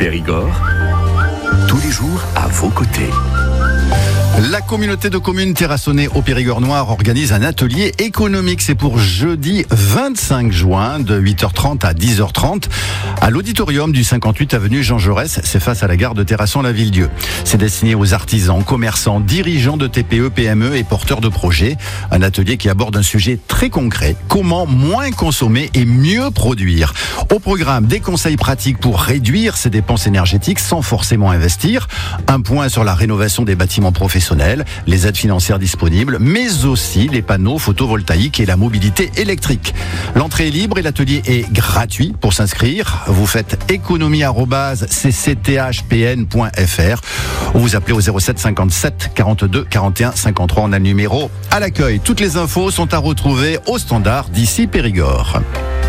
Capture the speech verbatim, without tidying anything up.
Périgord, tous les jours à vos côtés. La communauté de communes terrassonnées au Périgord Noir organise un atelier économique. C'est pour jeudi vingt-cinq juin de huit heures trente à dix heures trente à l'auditorium du cinquante-huit avenue Jean Jaurès. C'est face à la gare de Terrasson-Lavilledieu. C'est destiné aux artisans, commerçants, dirigeants de T P E, P M E et porteurs de projets. Un atelier qui aborde un sujet très concret. Comment moins consommer et mieux produire. Au programme, des conseils pratiques pour réduire ses dépenses énergétiques sans forcément investir. Un point sur la rénovation des bâtiments professionnels, les aides financières disponibles, mais aussi les panneaux photovoltaïques et la mobilité électrique. L'entrée est libre et l'atelier est gratuit. Pour s'inscrire, vous faites économie arobase c c t h p n point f r ou vous appelez au zéro sept cinquante-sept quarante-deux quarante et un cinquante-trois. On a le numéro à l'accueil. Toutes les infos sont à retrouver au standard d'ici Périgord.